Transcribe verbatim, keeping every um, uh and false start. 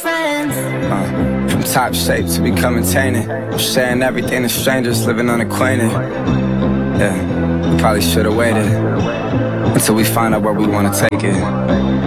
friends. Uh, from top shape to becoming tainted, I'm sharing everything to strangers living unacquainted. Yeah, we probably should've waited until we find out where we wanna take it.